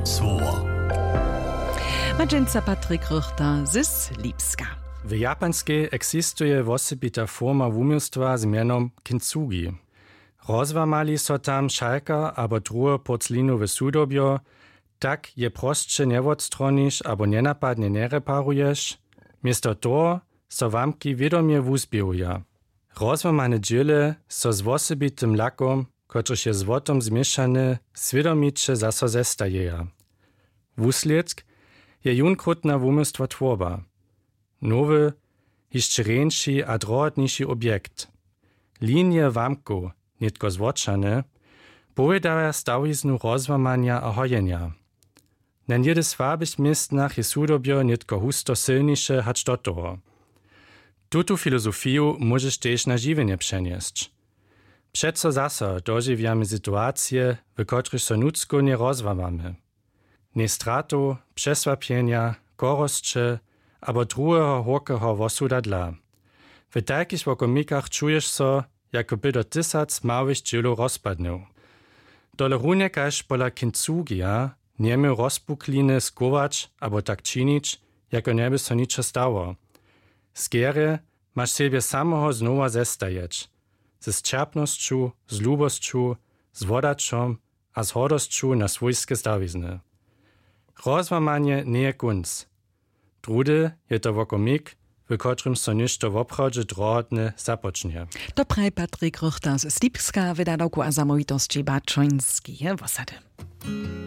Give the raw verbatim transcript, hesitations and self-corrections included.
Słowo. Magenta Patryk Ruchta z Lipska. W japanskiej eksistuje osobita forma wumiostwa z mianom kintsugi. Rozłamali so tam szalka abo druhe porclinowe sudobjo, tak je prostsze nie odstronisz abo nienapadnie nie reparujesz. Miesto toho so wamki wiadomie wuzbieruja. Rozłamane dziele so z osobitym lakom, kotryż je złotom zmieszany, świadomicie zaso zestajeja. Wuslieck je junkrutna wumiostwa tworba. Nowy, jeszcze ręjszy a drohotniejszy obiekt. Linie wamku, nitko zwoczane, pojedają stawiznu rozłamania a hojenia. Na niedzie słabych miejscach je sudobjo nitko husto silniejsze hacz do toho. Tutu filozofiju możesz też na żywienie przenieść. Przeco zaso dożywiamy sytuacje, w których so nudzko nie rozłamamy. Nie stratu, przesłapienia, korostcze, abo drugiego horkego wosuda dla. W takich wokomikach czujesz so, jako by do tysac małych dzielu rozpadnął. Dole runekaż pola kintsugia nie miał rozpukliny skować abo tak czynić, jako nie by so nicze stało. Skiery masz siebie samego znowa zestajeć. Ze zczapnością, z lubosću, z wodaczom a z hodosću na swojskie stawizny. Rozłamanie nie je kunc. Drudy je to wokomik, w którym so ništo w obchodzie drohotne zapocznie. To praj Patryk Ruchta z Lipska, wydał ku a zamówitości Baczońskiej w osady.